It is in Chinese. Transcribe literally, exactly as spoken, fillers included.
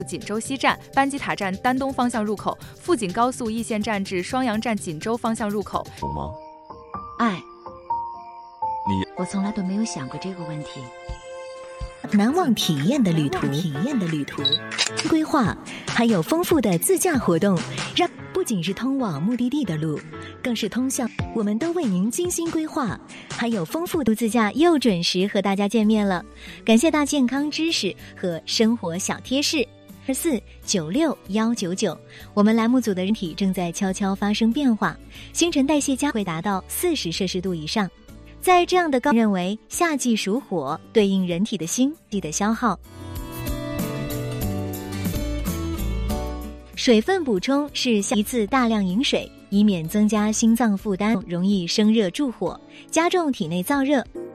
锦州西站、班吉塔站丹东方向入口，富锦高速易线站至双阳站锦州方向入口。 有吗？ 爱你， 我从来都没有想过这个问题。 难忘体验的旅途，体验的旅途，规划还有丰富的自驾活动，让不仅是通往目的地的路，更是通向我们都为您精心规划，还有丰富的自驾又准时和大家见面了。感谢大健康知识和生活小贴士。二四九六幺九九，我们栏目组的人体正在悄悄发生变化，新陈代谢将会达到四十摄氏度以上。在这样的高，认为夏季属火，对应人体的心气的消耗。水分补充是下一次大量饮水，以免增加心脏负担，容易生热助火，加重体内燥热。